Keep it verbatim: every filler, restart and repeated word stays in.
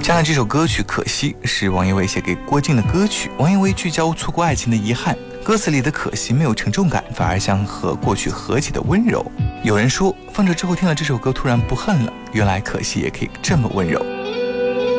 下面这首歌曲《可惜》是王一伟写给郭靖的歌曲。王一伟聚焦错过爱情的遗憾，歌词里的可惜没有沉重感，反而像和过去和解的温柔。有人说放着之后听了这首歌突然不恨了，原来可惜也可以这么温柔。